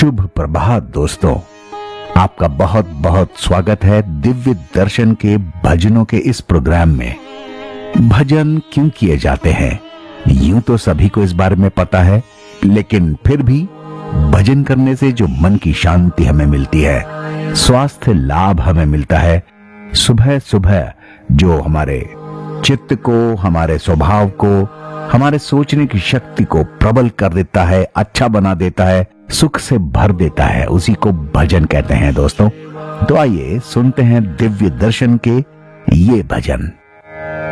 शुभ प्रभात दोस्तों, आपका बहुत बहुत स्वागत है दिव्य दर्शन के भजनों के इस प्रोग्राम में। भजन क्यों किए जाते हैं, यूं तो सभी को इस बारे में पता है, लेकिन फिर भी भजन करने से जो मन की शांति हमें मिलती है, स्वास्थ्य लाभ हमें मिलता है, सुबह सुबह जो हमारे चित्त को, हमारे स्वभाव को, हमारे सोचने की शक्ति को प्रबल कर देता है, अच्छा बना देता है, सुख से भर देता है, उसी को भजन कहते हैं दोस्तों। तो आइए सुनते हैं दिव्य दर्शन के ये भजन।